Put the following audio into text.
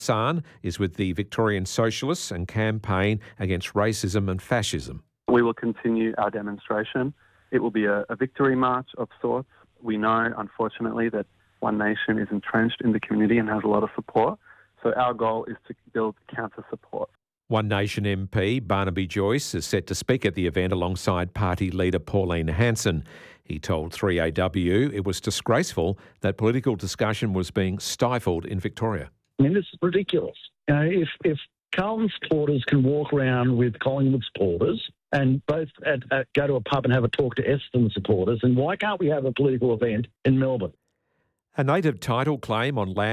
Hassan is with the Victorian Socialists and campaign against racism and fascism. We will continue our demonstration. It will be a victory march of sorts. We know, unfortunately, that One Nation is entrenched in the community and has a lot of support. So our goal is to build counter support. One Nation MP Barnaby Joyce is set to speak at the event alongside party leader Pauline Hanson. He told 3AW it was disgraceful that political discussion was being stifled in Victoria. I mean, this is ridiculous. You know, if Carlton supporters can walk around with Collingwood supporters and both go to a pub and have a talk to Essendon supporters, then why can't we have a political event in Melbourne? A native title claim on land